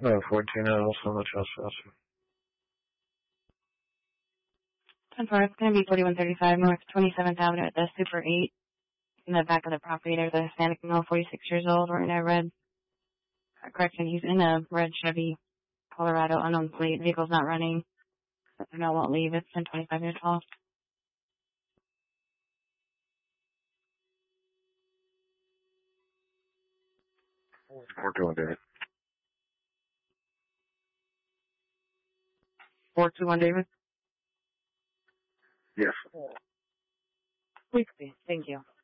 14 animals on the trespasser. 10-4, it's going to be 4135 North 27th Avenue at the Super 8. In the back of the property, there's a Hispanic male, 46 years old, wearing a red, correction, he's in a red Chevy Colorado unknown plate. Vehicle's not running. But the mail won't leave. It's 10:25 near 12. We're doing David. 421 David? Yes. Weekly. Thank you.